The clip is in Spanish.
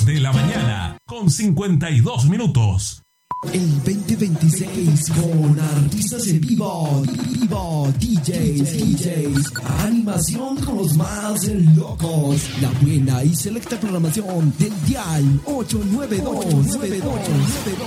10 de la mañana con 52 minutos. El 2026 con artistas en vivo, DJs, animación con los más locos, la buena y selecta programación del dial 892.